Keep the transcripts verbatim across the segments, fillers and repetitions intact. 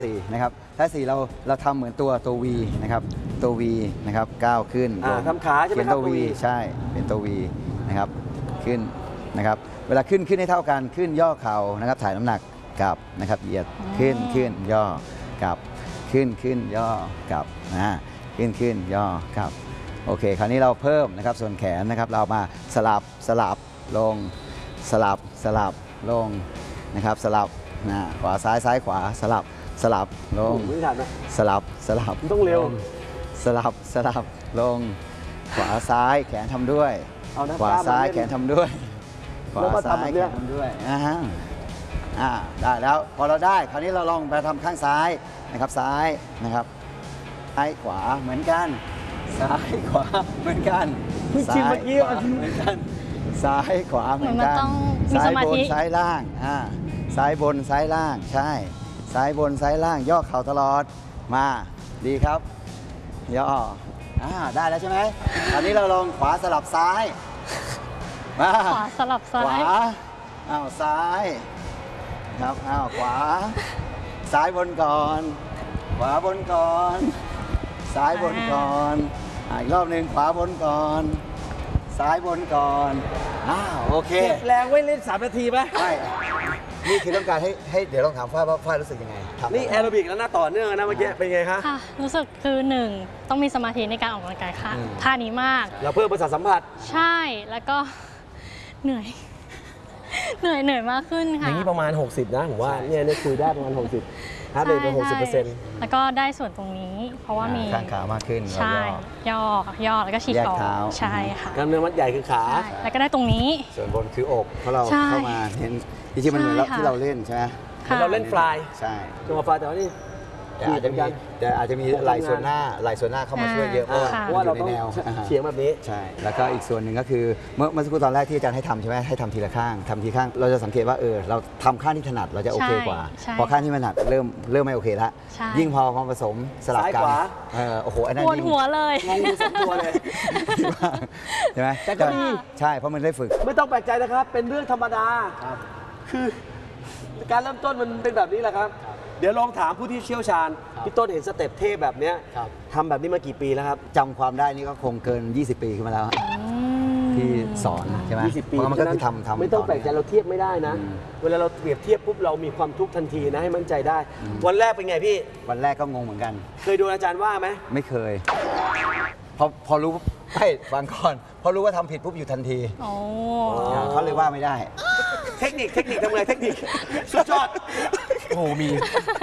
สี่นะครับท่าสี่เราเราทำเหมือนตัวตัว V นะครับตัว V นะครับก้าวขึ้นทำขาใช่ไหมครับตัว V ใช่เป็นตัว V นะครับขึ้นนะครับเวลาขึ้นขึ้นให้เท่ากันขึ้นย่อเข่านะครับถ่ายน้ำหนักกลับนะครับเหยียดขึ้นขึ้นย่อกลับขึ้นขึ้นย่อกลับนะขึ้นขึ้นย่อกลับโอเคคราวนี้เราเพิ่มนะครับส่วนแขนนะครับเรามาสลับสลับลงสลับสลับลงนะครับสลับนะขวาซ้ายซ้ายขวาสลับสลับลงไม่ทันนะสลับสลับต้องเร็วสลับสลับลงขวาซ้ายแขนทำด้วยขวาซ้ายแขนทำด้วยขวาซ้ายแขนทำด้วยอ่าอ่าได้แล้วพอเราได้คราวนี้เราลองไปทำข้างซ้ายนะครับซ้ายนะครับซ้ายขวาเหมือนกันซ้ายขวาเหมือนกันซ้ายขวาเหมือนกันซ้ายขวาเหมือนกันซ้ายบนซ้ายล่างอ่าซ้ายบนซ้ายล่างใช่ซ้ายบนซ้ายล่างย่อเข่าตลอดมาดีครับย่ออ่าได้แล้วใช่ไหมตอนนี้เราลองขวาสลับซ้ายมาขวาสลับซ้ายขวาอ้าวซ้ายครับอ้าวขวาซ้ายบนก่อนขวาบนก่อนซ้ายบนก่อนอีกรอบหนึ่งขวาบนก่อนซ้ายบนก่อนอ้าวโอเคแรงไว้เล่นสามนาทีไหมไม่นี่คือต้องการให้ให้เดี๋ยวลองถามฝ้ายว่าฝ้ายรู้สึกยังไงนี่แอโรบิกแล้วหน้าต่อเนื่องนะเมื่อกี้เป็นไงคะค่ะรู้สึกคือหนึ่งต้องมีสมาธิในการออกกำลังกายค่ะท่านี้มากเราเพิ่มประสาทสัมผัสใช่แล้วก็เหนื่อยเหนื่อยเหนื่อยมากขึ้นค่ะอย่างนี้ประมาณหกสิบนะผมว่าเนี่ยเนี่ยคุยได้ประมาณหกสิบฮาร์ดเรทเป็นหกสิบเปอร์เซ็นต์แล้วก็ได้ส่วนตรงนี้เพราะว่ามีข้างขามากขึ้นใช่ย่อย่อแล้วก็ฉีกออกใช่ค่ะกล้ามเนื้อมัดใหญ่คือขาแล้วก็ได้ตรงนี้ส่วนบนคืออกเพราะเราเข้ามาเห็นจริงๆมันเหมือนที่เราเล่นใช่ไหมเราเล่นฟลายใช่จังหวะฟลายแต่ว่านี่แต่อาจจะมีแต่อาจจะมีไหล่ส่วนหน้าไหล่ส่วนหน้าเข้ามาช่วยเยอะเพราะว่าเราต้องเฉียงแบบนี้ใช่แล้วก็อีกส่วนหนึ่งก็คือเมื่อเมื่อสักครู่ตอนแรกที่อาจารย์ให้ทำใช่ไหมให้ทำทีละข้างทำทีข้างเราจะสังเกตว่าเออเราทำข้างที่ถนัดเราจะโอเคกว่าพอข้างที่ไม่ถนัดเริ่มเริ่มไม่โอเคแล้วยิ่งพอมาผสมสลับกันเออโอ้โหอันนั้นปวดหัวเลยงงสองตัวเลยใช่ไหมแต่ก็ดีใช่เพราะมันได้ฝึกไม่ต้องแปลกใจนะครับเป็นเรื่องธรรมดาคือการเริ่มต้นมันเป็นแบบนี้แหละครับเดี๋ยวลองถามผู้ที่เชี่ยวชาญพี่ต้นเห็นสเต็ปเทพแบบนี้ทำแบบนี้มากี่ปีแล้วครับจำความได้นี่ก็คงเกินยี่สิบปีขึ้นมาแล้วที่สอนใช่ไหมยี่สิบปีมันก็คือทำทำไม่ต้องแปลกใจเราเทียบไม่ได้นะเวลาเราเปรียบเทียบปุ๊บเรามีความทุกข์ทันทีนะให้มั่นใจได้วันแรกเป็นไงพี่วันแรกก็งงเหมือนกันเคยโดนอาจารย์ว่าไหมไม่เคยพอพอรู้ไม่ฟังก่อนพอรู้ว่าทำผิดปุ๊บอยู่ทันทีเขาเลยว่าไม่ได้เทคนิคเทคนิคทำไงเทคนิคสุดยอดโอ้มี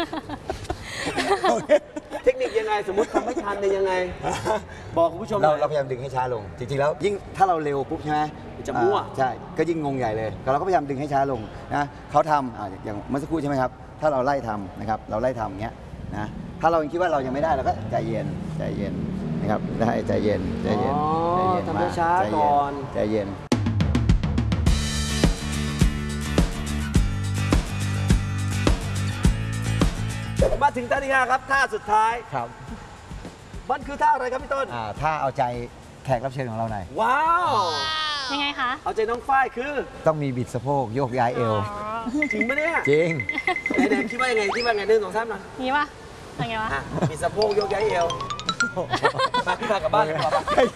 เทคนิคยังไงสมมติทำไม่ทันเนี่ยยังไงบอกคุณผู้ชมเราเราพยายามดึงให้ช้าลงจริงๆแล้วยิ่งถ้าเราเร็วปุ๊บใช่ไหมจะมั่วใช่ก็ยิ่งงงใหญ่เลยเราก็พยายามดึงให้ช้าลงนะเขาทำอย่างเมื่อสักครู่ใช่ไหมครับถ้าเราไล่ทำนะครับเราไล่ทำอย่างเงี้ยนะถ้าเราคิดว่าเรายังไม่ได้เราก็ใจเย็นใจเย็นนะครับได้ใจเย็นใจเย็นใจเย็นทำช้าก่อนใจเย็นมาถึงท่าที่ห้าครับท่าสุดท้ายครับมันคือท่าอะไรครับพี่ต้นอ่าท่าเอาใจแขกรับเชิญของเราหน่อยว้าวยังไงคะเอาใจน้องฝ้ายคือต้องมีบิดสะโพกโยกย้ายเอวจริงไหมเนี่ยจริงไหนๆคิดว่ายังไงคิดว่าไงหนึ่งสองสามนะนี่ป่ะยังไงวะบิดสะโพกโยกย้ายเอวมาพี่พากลับบ้านก่อน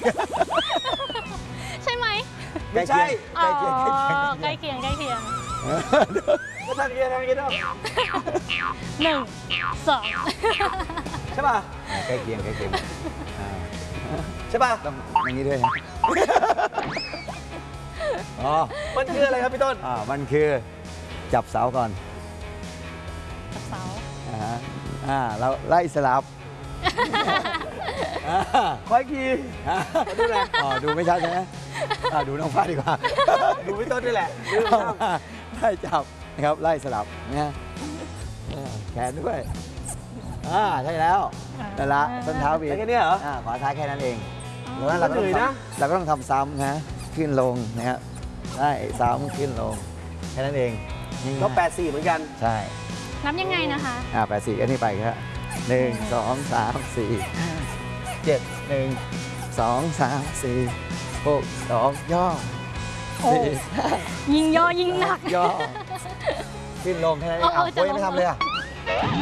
ใช่ไหมไม่ใช่ใกล้เคียงใกล้เคียงใกล้เคียงก็ทำยังไงกันเนาะหนึ่งสองใช่ป่ะใกล้เคียงใกล้เคียงใช่ป่ะต้องอย่างนี้ด้วยอ๋อมันคืออะไรครับพี่ต้นอ่ามันคือจับเสาก่อนจับเสาอ่าอ่าเราไล่สลับคอยขี่ดูแลอ๋อดูไม่ชัดใช่ไหมดูน้องฟ้าดีกว่าดูพี่ต้นนี่แหละไล่จับนะครับไล่สลับนะแขนด้วยอ่าใช่แล้วนั่นละส้นเท้าบีบแค่นี้เหรออ่าขวาท้ายแค่นั้นเองแล้วเราก็ต้องนะเราก็ต้องทำซ้ำนะขึ้นลงนะครับได้ซ้ำขึ้นลงแค่นั้นเองก็แปดสี่เหมือนกันใช่นับยังไงนะคะอ่าแปดสี่อันนี้ไปครับหนึ่งสองสามสี่เจ็ดหนึ่งสองสามสี่หกสองย่อสี่ยิงย่อยิงหนักย่อขึ้นลงแค่นั้นเองอ่ะโอ้ยไม่ทำเลยอ่ะ